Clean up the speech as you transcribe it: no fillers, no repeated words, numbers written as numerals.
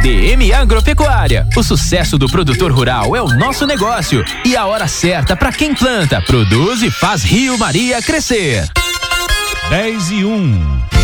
DM Agropecuária. O sucesso do produtor rural é o nosso negócio e a hora certa para quem planta, produz e faz Rio Maria crescer. 10:01.